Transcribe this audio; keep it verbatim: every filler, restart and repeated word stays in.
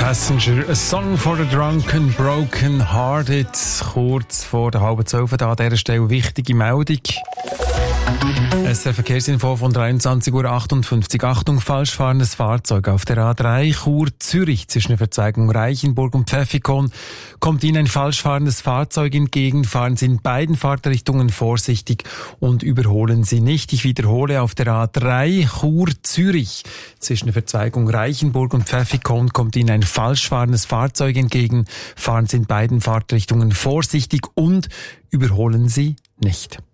Passenger, a song for the drunken, broken hearted. Kurz vor der halben zwölf da an dieser Stelle wichtige Meldung. Es ist eine Verkehrsinfo von dreiundzwanzig Uhr achtundfünfzig. Achtung, falsch fahrendes Fahrzeug auf der A drei Chur-Zürich zwischen der Verzweigung Reichenburg und Pfäffikon. Kommt Ihnen ein falsch fahrendes Fahrzeug entgegen, fahren Sie in beiden Fahrtrichtungen vorsichtig und überholen Sie nicht. Ich wiederhole, auf der A drei Chur-Zürich zwischen der Verzweigung Reichenburg und Pfäffikon kommt Ihnen ein falsch fahrendes Fahrzeug entgegen, fahren Sie in beiden Fahrtrichtungen vorsichtig und überholen Sie nicht.